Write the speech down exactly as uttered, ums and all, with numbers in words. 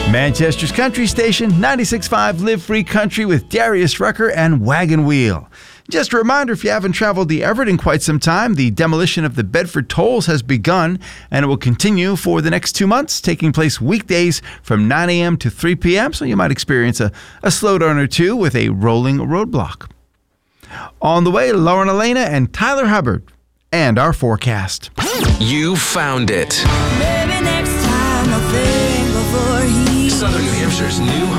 Manchester's country station, ninety-six point five Live Free Country with Darius Rucker and Wagon Wheel. Just a reminder, if you haven't traveled the Everett in quite some time, the demolition of the Bedford tolls has begun, and it will continue for the next two months, taking place weekdays from nine a.m. to three p.m., so you might experience a, a slowdown or two with a rolling roadblock. On the way, Lauren Elena and Tyler Hubbard, and our forecast. You found it. Maybe next time I'll think before he... Southern New Hampshire's new